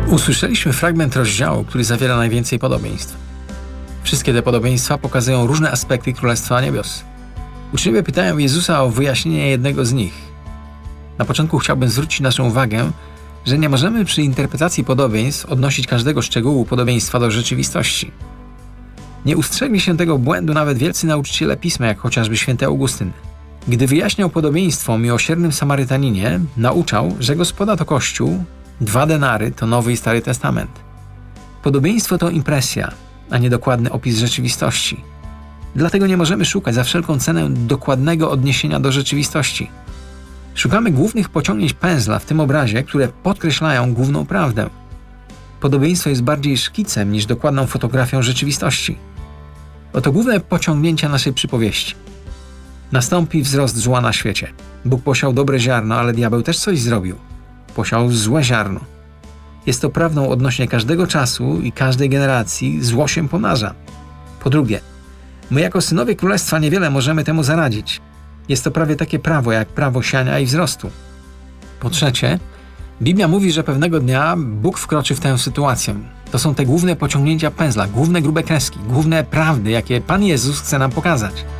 Usłyszeliśmy fragment rozdziału, który zawiera najwięcej podobieństw. Wszystkie te podobieństwa pokazują różne aspekty Królestwa Niebios. Uczniowie pytają Jezusa o wyjaśnienie jednego z nich. Na początku chciałbym zwrócić naszą uwagę, że nie możemy przy interpretacji podobieństw odnosić każdego szczegółu podobieństwa do rzeczywistości. Nie ustrzegli się tego błędu nawet wielcy nauczyciele Pisma, jak chociażby święty Augustyn. Gdy wyjaśniał podobieństwo o miłosiernym Samarytaninie, nauczał, że Gospoda to Kościół, 2 denary to Nowy i Stary Testament. Podobieństwo to impresja, a nie dokładny opis rzeczywistości. Dlatego nie możemy szukać za wszelką cenę dokładnego odniesienia do rzeczywistości. Szukamy głównych pociągnięć pędzla w tym obrazie, które podkreślają główną prawdę. Podobieństwo jest bardziej szkicem niż dokładną fotografią rzeczywistości. Oto główne pociągnięcia naszej przypowieści. Nastąpi wzrost zła na świecie. Bóg posiał dobre ziarno, ale diabeł też coś zrobił. Posiał złe ziarno. Jest to prawdą odnośnie każdego czasu i każdej generacji, zło się pomnaża. Po drugie, my jako synowie Królestwa niewiele możemy temu zaradzić. Jest to prawie takie prawo jak prawo siania i wzrostu. Po trzecie, Biblia mówi, że pewnego dnia Bóg wkroczy w tę sytuację. To są te główne pociągnięcia pędzla, główne grube kreski, główne prawdy, jakie Pan Jezus chce nam pokazać.